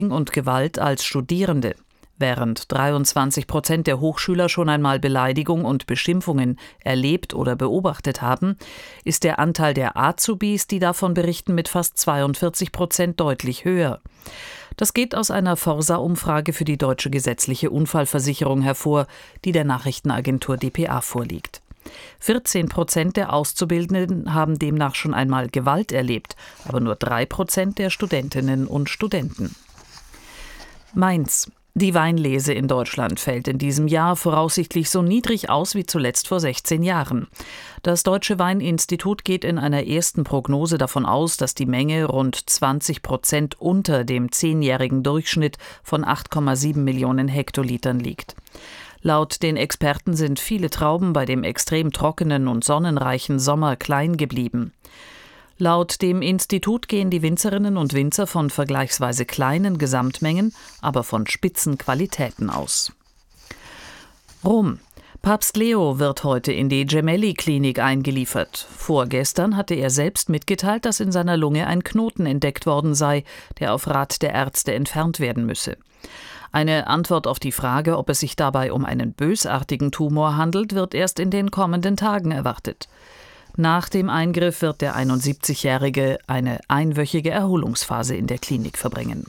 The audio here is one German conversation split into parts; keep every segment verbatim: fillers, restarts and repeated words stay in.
und Gewalt als Studierende. Während dreiundzwanzig Prozent der Hochschüler schon einmal Beleidigung und Beschimpfungen erlebt oder beobachtet haben, ist der Anteil der Azubis, die davon berichten, mit fast zweiundvierzig Prozent deutlich höher. Das geht aus einer Forsa-Umfrage für die Deutsche Gesetzliche Unfallversicherung hervor, die der Nachrichtenagentur d p a vorliegt. vierzehn Prozent der Auszubildenden haben demnach schon einmal Gewalt erlebt, aber nur drei Prozent der Studentinnen und Studenten. Mainz. Die Weinlese in Deutschland fällt in diesem Jahr voraussichtlich so niedrig aus wie zuletzt vor sechzehn Jahren. Das Deutsche Weininstitut geht in einer ersten Prognose davon aus, dass die Menge rund zwanzig Prozent unter dem zehnjährigen Durchschnitt von acht Komma sieben Millionen Hektolitern liegt. Laut den Experten sind viele Trauben bei dem extrem trockenen und sonnenreichen Sommer klein geblieben. Laut dem Institut gehen die Winzerinnen und Winzer von vergleichsweise kleinen Gesamtmengen, aber von Spitzenqualitäten aus. Rom. Papst Leo wird heute in die Gemelli-Klinik eingeliefert. Vorgestern hatte er selbst mitgeteilt, dass in seiner Lunge ein Knoten entdeckt worden sei, der auf Rat der Ärzte entfernt werden müsse. Eine Antwort auf die Frage, ob es sich dabei um einen bösartigen Tumor handelt, wird erst in den kommenden Tagen erwartet. Nach dem Eingriff wird der einundsiebzigjährige eine einwöchige Erholungsphase in der Klinik verbringen.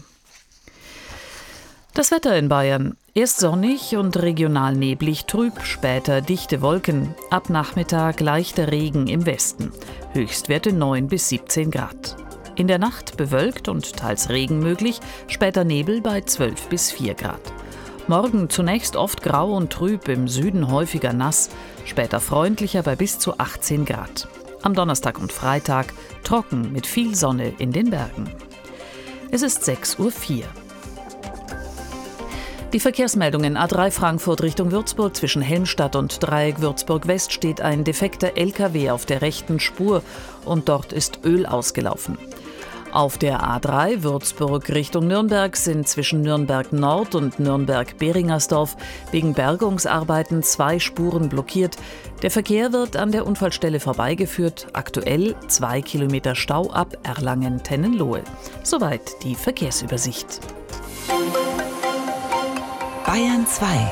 Das Wetter in Bayern. Erst sonnig und regional neblig trüb, später dichte Wolken. Ab Nachmittag leichter Regen im Westen. Höchstwerte neun bis siebzehn Grad. In der Nacht bewölkt und teils Regen möglich, später Nebel bei zwölf bis vier Grad. Morgen zunächst oft grau und trüb, im Süden häufiger nass, später freundlicher bei bis zu achtzehn Grad. Am Donnerstag und Freitag trocken mit viel Sonne in den Bergen. Es ist sechs Uhr vier. Die Verkehrsmeldungen: A drei Frankfurt Richtung Würzburg, zwischen Helmstadt und Dreieck Würzburg West steht ein defekter L K W auf der rechten Spur und dort ist Öl ausgelaufen. Auf der A drei Würzburg Richtung Nürnberg sind zwischen Nürnberg Nord und Nürnberg-Beringersdorf wegen Bergungsarbeiten zwei Spuren blockiert. Der Verkehr wird an der Unfallstelle vorbeigeführt. Aktuell zwei Kilometer Stau ab Erlangen-Tennenlohe. Soweit die Verkehrsübersicht. Bayern zwei.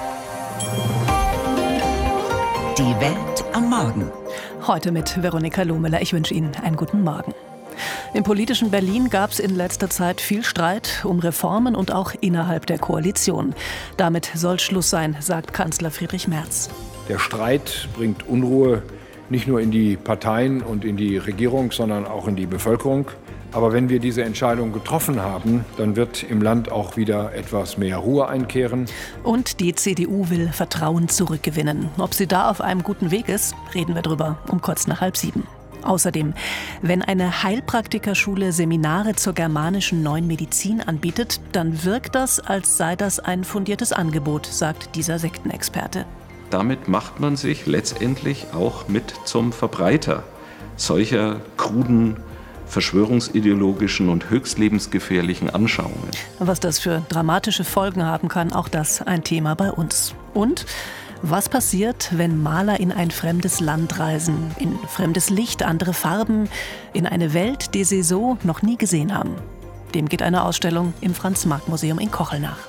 Die Welt am Morgen. Heute mit Veronika Lohmüller. Ich wünsche Ihnen einen guten Morgen. Im politischen Berlin gab es in letzter Zeit viel Streit um Reformen und auch innerhalb der Koalition. Damit soll Schluss sein, sagt Kanzler Friedrich Merz. Der Streit bringt Unruhe nicht nur in die Parteien und in die Regierung, sondern auch in die Bevölkerung. Aber wenn wir diese Entscheidung getroffen haben, dann wird im Land auch wieder etwas mehr Ruhe einkehren. Und die C D U will Vertrauen zurückgewinnen. Ob sie da auf einem guten Weg ist, reden wir drüber um kurz nach halb sieben. Außerdem, wenn eine Heilpraktikerschule Seminare zur germanischen Neuen Medizin anbietet, dann wirkt das, als sei das ein fundiertes Angebot, sagt dieser Sektenexperte. Damit macht man sich letztendlich auch mit zum Verbreiter solcher kruden, verschwörungsideologischen und höchst lebensgefährlichen Anschauungen. Was das für dramatische Folgen haben kann, auch das ein Thema bei uns. Und was passiert, wenn Maler in ein fremdes Land reisen, in fremdes Licht, andere Farben, in eine Welt, die sie so noch nie gesehen haben? Dem geht eine Ausstellung im Franz-Marc-Museum in Kochel nach.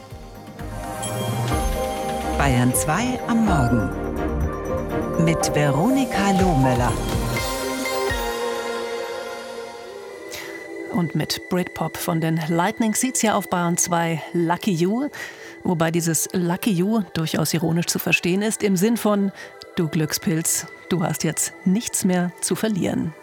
Bayern zwei am Morgen mit Veronika Lohmüller. Und mit Britpop von den Lightning Seeds hier auf Bayern zwei, Lucky You. Wobei dieses Lucky You durchaus ironisch zu verstehen ist, im Sinn von: Du Glückspilz, du hast jetzt nichts mehr zu verlieren.